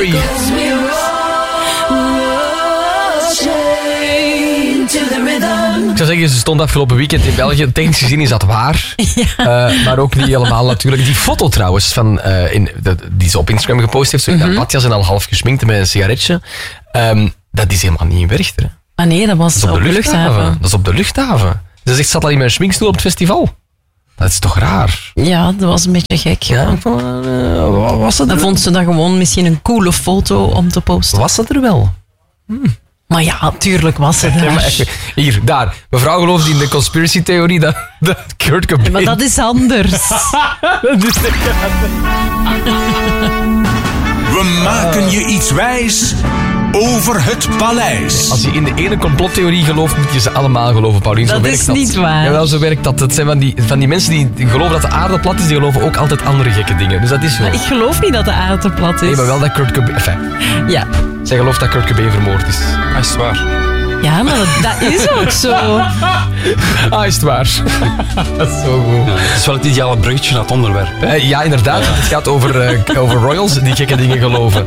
Carey. Ik zou zeggen, ze stond afgelopen weekend in België. Technisch gezien is dat waar. Ja. Maar ook niet helemaal natuurlijk. Die foto trouwens, die ze op Instagram gepost heeft, zo in haar badjas en al half geschminkt met een sigaretje. Dat is helemaal niet in Werchter. Ah nee, dat was op de luchthaven. Dat is op de luchthaven. Ze zegt, zat al in mijn schminkstoel op het festival. Dat is toch raar? Ja, dat was een beetje gek. Ja. Was het dan vond ze dat gewoon misschien een coole foto om te posten. Was dat er wel? Maar ja, tuurlijk was ze er. Hier, daar. Mevrouw gelooft in de conspiracy-theorie dat Kurt Cobain... Ja, maar dat is anders. We maken je iets wijs over het paleis. Als je in de ene complottheorie gelooft, moet je ze allemaal geloven, Paulien. Dat is niet waar. Jawel, zo werkt dat. Het zijn van die mensen die geloven dat de aarde plat is, die geloven ook altijd andere gekke dingen. Dus dat is zo. Maar ik geloof niet dat de aarde plat is. Nee, maar wel dat Kurt Cobain... Enfin, ja. Zij gelooft dat Kurt Cobain vermoord is. Is het waar? Ja, maar dat is ook zo. Is het waar? Dat is zo goed. Ja, het is wel het ideale bruggetje naar het onderwerp. Ja, inderdaad. Het gaat over royals die gekke dingen geloven.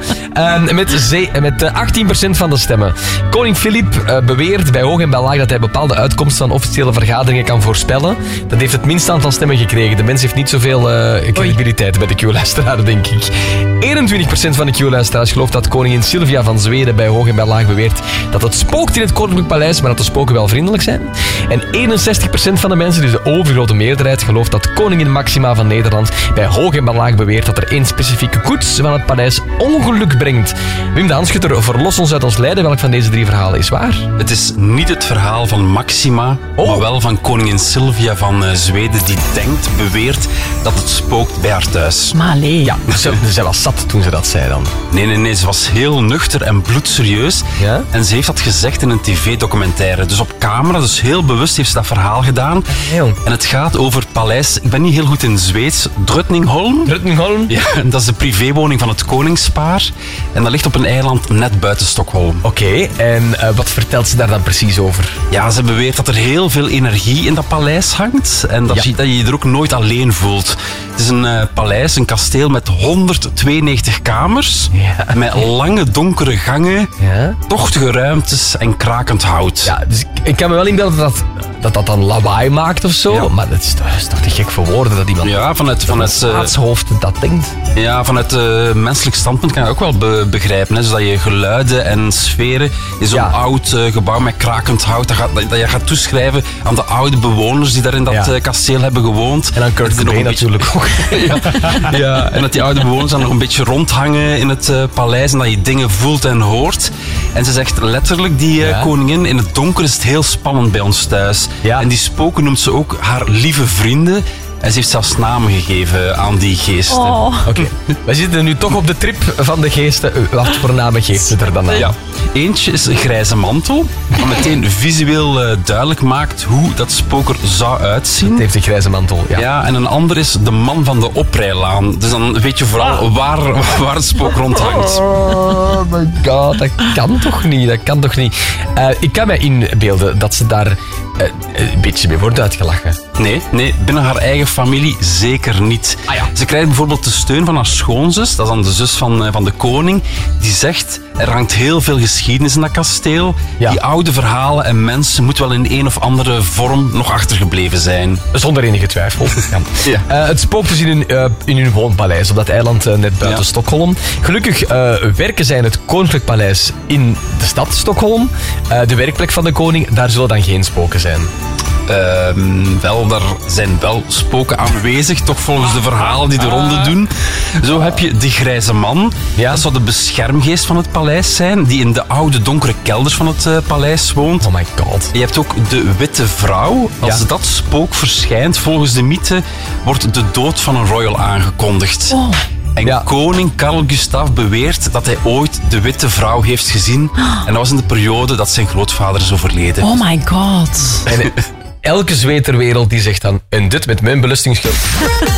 Met 18% van de stemmen. Koning Filip beweert bij hoog en bij laag dat hij bepaalde uitkomsten van officiële vergaderingen kan voorspellen. Dat heeft het minste aantal stemmen gekregen. De mens heeft niet zoveel credibiliteit bij de Q-luisteraar, denk ik. 21% van de Q-luisteraars gelooft dat koningin Sylvia van Zweden bij hoog en bij laag beweert dat het spookt in het Koninklijk Paleis, maar dat de spoken wel vriendelijk zijn. En 61% van de mensen, dus de overgrote meerderheid, gelooft dat koningin Maxima van Nederland bij hoog en bij laag beweert dat er één specifieke koets van het paleis ongeluk brengt. Wim de Hanschutter, verlos ons uit ons lijden. Welk van deze 3 verhalen is waar? Het is niet het verhaal van Maxima, maar wel van koningin Sylvia van Zweden, die beweert dat het spookt bij haar thuis. Maar allee. Ja, ze was zat toen ze dat zei dan. Nee, ze was heel nuchter en bloedserieus. Ja? En ze heeft dat gezegd in een tv-documentaire. Dus op camera, dus heel bewust heeft ze dat verhaal gedaan. Heel. En het gaat over het paleis, ik ben niet heel goed in Zweeds, Drottningholm. Drottningholm? Ja, dat is de privéwoning van het koningspaar. En dat ligt op een eiland net buiten Stockholm. Oké, en wat vertelt ze daar dan precies over? Ja, ze beweert dat er heel veel energie in dat paleis hangt. En dat je je er ook nooit alleen voelt. Het is een paleis, een kasteel met 192 kamers. Ja. Met lange donkere gangen, tochtige ruimtes en krakend hout. Ja, dus ik kan me wel inbeelden dat dan lawaai maakt of zo. Ja. Maar dat is toch te gek voor woorden dat iemand vanuit staatshoofd dat denkt. Ja, vanuit menselijk standpunt kan je ook wel begrijpen. Hè? Dus dat je geluiden en sferen in zo'n oud gebouw met krakend hout, dat je gaat toeschrijven aan de oude bewoners die daar in dat kasteel hebben gewoond. En dan Kurt Cobain natuurlijk ook. Ja, en dat die oude bewoners dan nog een beetje rondhangen in het paleis en dat je dingen voelt en hoort. En ze zegt letterlijk, die koningin, in het donker is het heel spannend bij ons thuis. Ja. En die spoken noemt ze ook haar lieve vrienden. En ze heeft zelfs namen gegeven aan die geesten. Oh. Oké. We zitten nu toch op de trip van de geesten. Wat voor namen geeft ze er dan aan? Ja. Eentje is een grijze mantel, dat meteen visueel duidelijk maakt hoe dat spook er zou uitzien. Het heeft een grijze mantel, ja. Ja, en een ander is de man van de oprijlaan. Dus dan weet je vooral waar het spook rondhangt. Oh my god, dat kan toch niet? Ik kan mij inbeelden dat ze daar een beetje mee wordt uitgelachen. Nee, binnen haar eigen familie zeker niet. Ah, ja. Ze krijgt bijvoorbeeld de steun van haar schoonzus, dat is dan de zus van de koning, die zegt, er hangt heel veel geschiedenis in dat kasteel. Ja. Die oude verhalen en mensen moeten wel in een of andere vorm nog achtergebleven zijn. Zonder enige twijfel. Ja. Het spookt dus in hun woonpaleis op dat eiland net buiten Stockholm. Gelukkig werken zij in het Koninklijk Paleis in de stad Stockholm. De werkplek van de koning, daar zullen dan geen spoken zijn. Daar zijn wel spoken aanwezig, toch volgens de verhalen die de ronde doen. Zo heb je de grijze man. Ja. Dat zou de beschermgeest van het paleis zijn, die in de oude donkere kelders van het paleis woont. Oh my god. Je hebt ook de witte vrouw. Als dat spook verschijnt, volgens de mythe, wordt de dood van een royal aangekondigd. Oh. En koning Carl Gustaf beweert dat hij ooit de witte vrouw heeft gezien. En dat was in de periode dat zijn grootvader is overleden. Oh my god. En elke zweet ter wereld die zegt dan, en dit met mijn belastingsgeld.